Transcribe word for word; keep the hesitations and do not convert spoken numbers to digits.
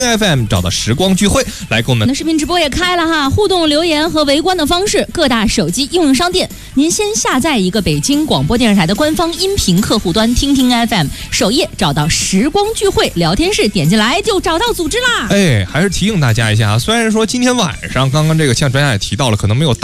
F M 找到时光聚会来跟我们。 那视频直播也开了哈，互动留言和围观的方式，各大手机应用商店，您先下载一个北京广播电视台的官方音频客户端，听听 F M， 首页找到时光聚会聊天室，点进来就找到组织啦。 哎，还是提醒大家一下啊，虽然说今天晚上刚刚这个像专家也提到了，可能没有